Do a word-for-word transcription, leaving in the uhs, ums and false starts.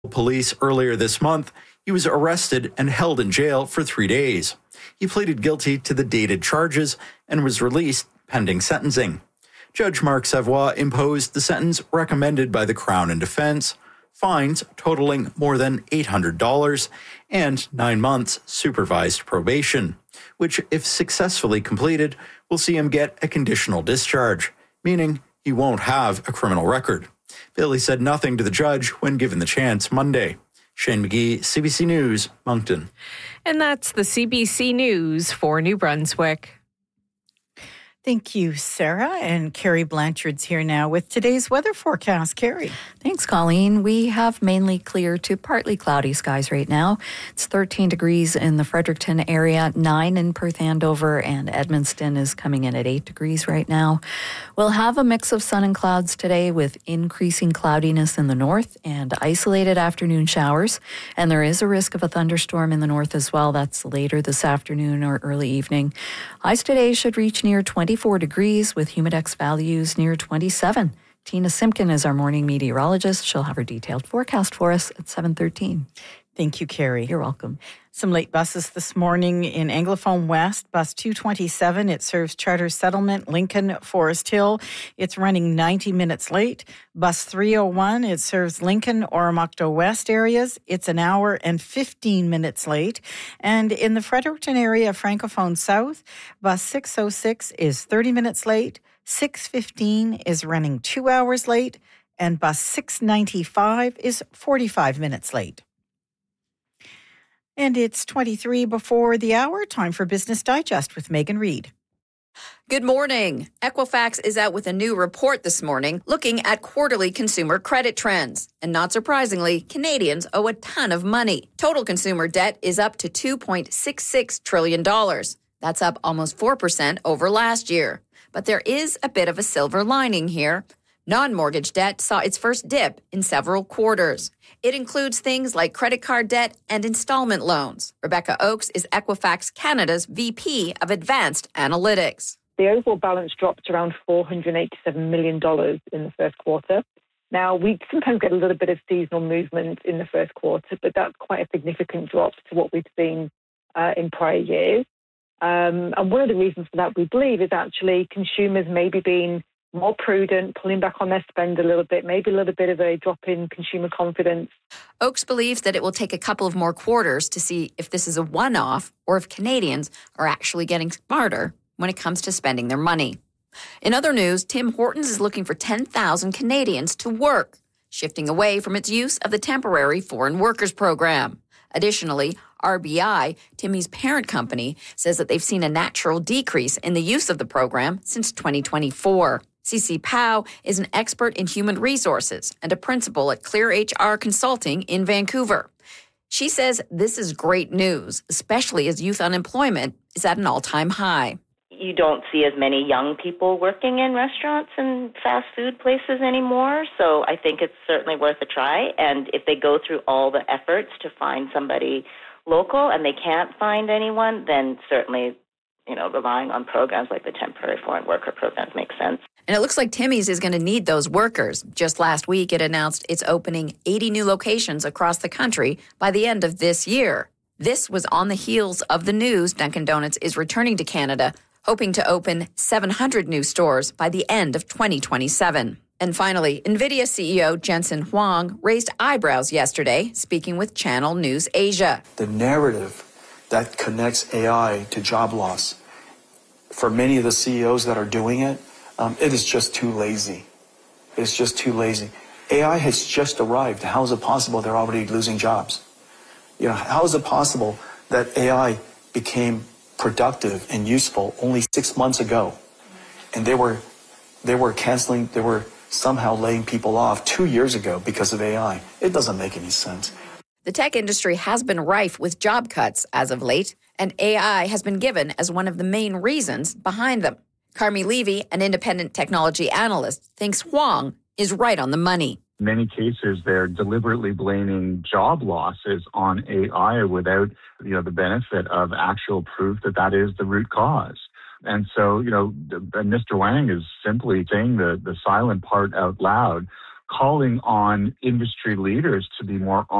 Police earlier this month, he was arrested and held in jail for three days. He pleaded guilty to the dated charges and was released pending sentencing. Judge Mark Savoy imposed the sentence recommended by the Crown and Defense, fines totaling more than eight hundred dollars, and nine months supervised probation, which, if successfully completed, will see him get a conditional discharge, meaning he won't have a criminal record. Bailey said nothing to the judge when given the chance Monday. Shane McGee, C B C News, Moncton. And that's the C B C News for New Brunswick. Thank you, Sarah. And Carrie Blanchard's here now with today's weather forecast. Carrie. Thanks, Colleen. We have mainly clear to partly cloudy skies right now. It's thirteen degrees in the Fredericton area, nine in Perth Andover, and Edmundston is coming in at eight degrees right now. We'll have a mix of sun and clouds today with increasing cloudiness in the north and isolated afternoon showers. And there is a risk of a thunderstorm in the north as well. That's later this afternoon or early evening. Highs today should reach near twenty-four degrees with humidex values near twenty-seven. Tina Simpkin is our morning meteorologist. She'll have her detailed forecast for us at seven thirteen. Thank you, Carrie. You're welcome. Some late buses this morning in Anglophone West. Bus two twenty-seven, it serves Charter Settlement, Lincoln, Forest Hill. It's running ninety minutes late. Bus three oh one, it serves Lincoln, Oromocto West areas. It's an hour and fifteen minutes late. And in the Fredericton area, Francophone South, bus six oh six is thirty minutes late. six fifteen is running two hours late. And bus six ninety-five is forty-five minutes late. And it's twenty-three before the hour. Time for Business Digest with Megan Reid. Good morning. Equifax is out with a new report this morning looking at quarterly consumer credit trends. And not surprisingly, Canadians owe a ton of money. Total consumer debt is up to two point six six trillion dollars. That's up almost four percent over last year. But there is a bit of a silver lining here. Non-mortgage debt saw its first dip in several quarters. It includes things like credit card debt and installment loans. Rebecca Oakes is Equifax Canada's V P of Advanced Analytics. The overall balance dropped around four hundred eighty-seven million dollars in the first quarter. Now, we sometimes get a little bit of seasonal movement in the first quarter, but that's quite a significant drop to what we've seen uh, in prior years. Um, and one of the reasons for that, we believe, is actually consumers maybe being more prudent, pulling back on their spend a little bit, maybe a little bit of a drop in consumer confidence. Oakes believes that it will take a couple of more quarters to see if this is a one-off or if Canadians are actually getting smarter when it comes to spending their money. In other news, Tim Hortons is looking for ten thousand Canadians to work, shifting away from its use of the temporary foreign workers program. Additionally, R B I, Timmy's parent company, says that they've seen a natural decrease in the use of the program since twenty twenty-four. Cece Powell is an expert in human resources and a principal at Clear H R Consulting in Vancouver. She says this is great news, especially as youth unemployment is at an all-time high. You don't see as many young people working in restaurants and fast food places anymore, so I think it's certainly worth a try. And if they go through all the efforts to find somebody local and they can't find anyone, then certainly, you know, relying on programs like the temporary foreign worker programs makes sense. And it looks like Timmy's is going to need those workers. Just last week, it announced it's opening eighty new locations across the country by the end of this year. This was on the heels of the news Dunkin' Donuts is returning to Canada, hoping to open seven hundred new stores by the end of twenty twenty-seven. And finally, NVIDIA C E O Jensen Huang raised eyebrows yesterday, speaking with Channel News Asia. The narrative that connects A I to job loss, for many of the C E Os that are doing it, um, it is just too lazy. It's just too lazy. A I has just arrived. How is it possible they're already losing jobs? You know, how is it possible that A I became productive and useful only six months ago, and they were they were canceling, they were somehow laying people off two years ago because of A I? It doesn't make any sense. The tech industry has been rife with job cuts as of late, and A I has been given as one of the main reasons behind them. Carmi Levy, an independent technology analyst, thinks Huang is right on the money. In many cases, they're deliberately blaming job losses on A I without, you know, the benefit of actual proof that that is the root cause. And so, you know, Mister Wang is simply saying the, the silent part out loud, calling on industry leaders to be more